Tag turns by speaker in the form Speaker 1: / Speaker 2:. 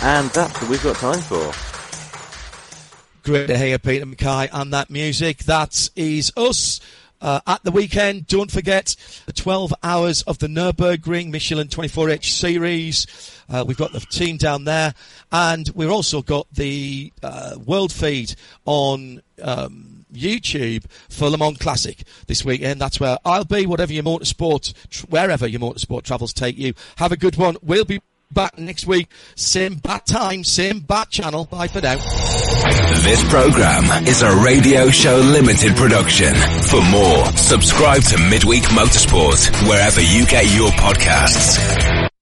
Speaker 1: And that's what we've got time for.
Speaker 2: Great to hear Peter Mackay and that music. That is us. At the weekend, don't forget the 12 hours of the Nürburgring Michelin 24H series. We've got the team down there, and we've also got the world feed on YouTube for Le Mans Classic this weekend. That's where I'll be, wherever your motorsport travels take you. Have a good one. We'll be back next week. Same bat time, same bat channel. Bye for now.
Speaker 3: This program is a Radio Show Limited production. For more, subscribe to Midweek Motorsport wherever you get your podcasts.